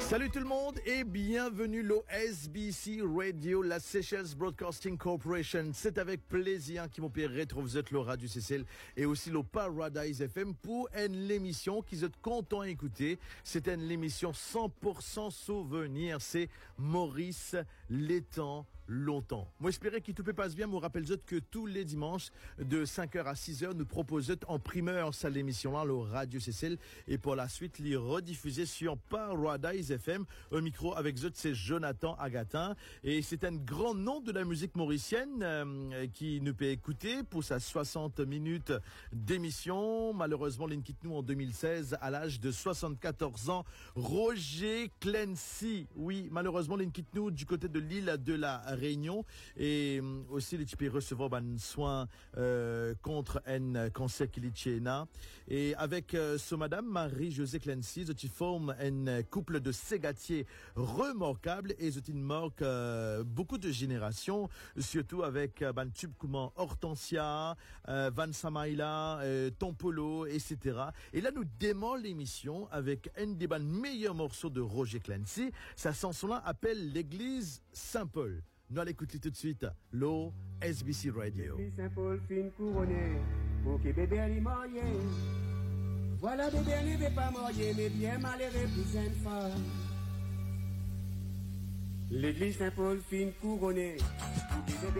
Salut tout le monde et bienvenue au SBC Radio, la Seychelles Broadcasting Corporation. C'est avec plaisir qui m'opère retrouve le radio CCL et aussi le Paradise FM pour une émission qui êtes content à écouter. C'est une émission 100% souvenir. C'est Maurice Létang. Longtemps. Moi, j'espère que tout peut passe bien. Moi, rappelle que tous les dimanches, de 5h à 6h, nous proposons en primeur ça l'émission-là, le Radio CCL, et pour la suite, les rediffuser sur Paradise FM. Au micro avec eux, c'est Jonathan Agatin. Et c'est un grand nom de la musique mauricienne, qui nous peut écouter pour sa 60 minutes d'émission. Malheureusement, il quitte nous en 2016 à l'âge de 74 ans. Roger Clancy. Oui, malheureusement, il quitte nous du côté de l'île de la Réunion et aussi les types recevoir un soin contre un cancer qui est et avec ce madame Marie-Josée Clancy ils forment un couple de ségatiers remarquable et ils marquent beaucoup de générations, surtout avec un tube comme Hortensia, Van Samaïla, Tompolo, etc. Et là nous démarrons l'émission avec un des meilleurs morceaux de Roger Clancy. Sa chanson-là appelle l'église Saint-Paul. Nous allons écouter tout de suite l'eau SBC Radio. Saint-Paul fin couronné pour que bébé lui marié. Voilà bébé ne veut pas marier mais bien malheureux pour une femme. L'église Saint-Paul fin couronné.